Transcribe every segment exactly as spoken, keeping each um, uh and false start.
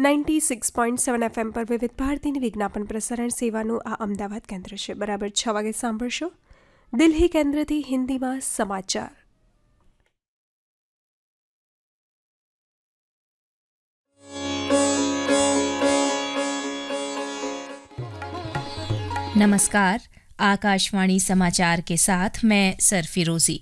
Ninety six point seven FM પર વિવિધ ભારતીની વિજ્ઞાપન પ્રસારણ સેવાનું આ અમદાવાદ કેન્દ્ર છે. બરાબર છ વાગે સાંભળશો દિલ્હી કેન્દ્રથી હિન્દીમાં સમાચાર. नमस्कार, आकाशवाणी समाचार के साथ मैं सरफिरोजी.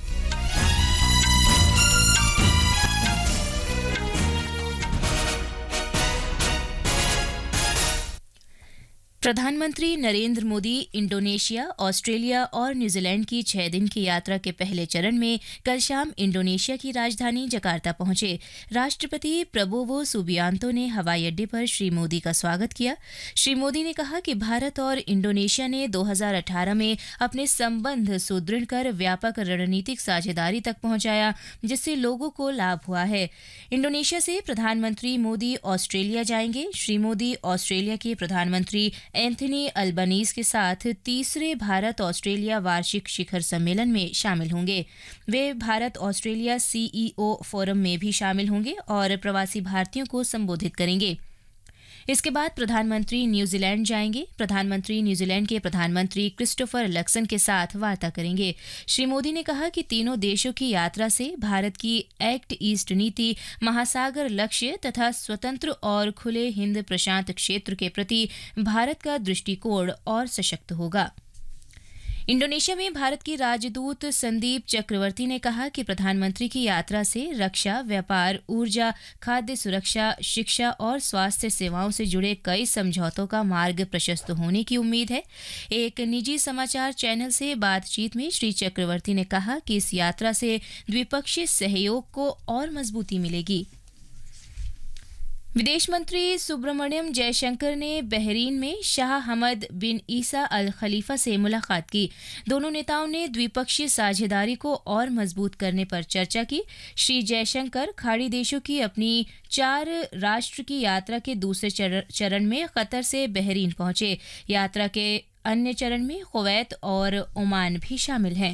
प्रधानमंत्री नरेंद्र मोदी इंडोनेशिया, ऑस्ट्रेलिया और न्यूजीलैंड की छह दिन की यात्रा के पहले चरण में कल शाम इंडोनेशिया की राजधानी जकार्ता पहुंचे. राष्ट्रपति प्रबोवो सुबियांतो ने हवाई अड्डे पर श्री मोदी का स्वागत किया. श्री मोदी ने कहा कि भारत और इंडोनेशिया ने दो हज़ार अठारह में अपने संबंध सुदृढ़ कर व्यापक रणनीतिक साझेदारी तक पहुंचाया, जिससे लोगों को लाभ हुआ है. इंडोनेशिया से प्रधानमंत्री मोदी ऑस्ट्रेलिया जाएंगे. श्री मोदी ऑस्ट्रेलिया के प्रधानमंत्री एंथनी अल्बनीज के साथ तीसरे भारत ऑस्ट्रेलिया वार्षिक शिखर सम्मेलन में शामिल होंगे. वे भारत ऑस्ट्रेलिया सीईओ फोरम में भी शामिल होंगे और प्रवासी भारतीयों को संबोधित करेंगे. इसके बाद प्रधानमंत्री न्यूजीलैंड जाएंगे. प्रधानमंत्री न्यूजीलैंड के प्रधानमंत्री क्रिस्टोफर लक्सन के साथ वार्ता करेंगे. श्री मोदी ने कहा कि तीनों देशों की यात्रा से भारत की एक्ट ईस्ट नीति, महासागर लक्ष्य तथा स्वतंत्र और खुले हिंद प्रशांत क्षेत्र के प्रति भारत का दृष्टिकोण और सशक्त होगा. इंडोनेशिया में भारत की राजदूत संदीप चक्रवर्ती ने कहा कि प्रधानमंत्री की यात्रा से रक्षा, व्यापार, ऊर्जा, खाद्य सुरक्षा, शिक्षा और स्वास्थ्य सेवाओं से जुड़े कई समझौतों का मार्ग प्रशस्त होने की उम्मीद है. एक निजी समाचार चैनल से बातचीत में श्री चक्रवर्ती ने कहा कि इस यात्रा से द्विपक्षीय सहयोग को और मजबूती मिलेगी. विदेश मंत्री सुब्रमण्यम जयशंकर ने बहरीन में शाह हमद बिन ईसा अल खलीफा से मुलाकात की. दोनों नेताओं ने द्विपक्षीय साझेदारी को और मजबूत करने पर चर्चा की. श्री जयशंकर खाड़ी देशों की अपनी चार राष्ट्र की यात्रा के दूसरे चरण में कतर से बहरीन पहुंचे. यात्रा के अन्य चरण में कुवैत और ओमान भी शामिल हैं.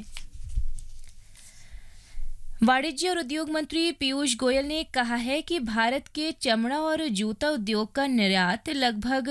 वाणिज्य और उद्योग मंत्री पीयूष गोयल ने कहा है कि भारत के चमड़ा और जूता उद्योग का निर्यात लगभग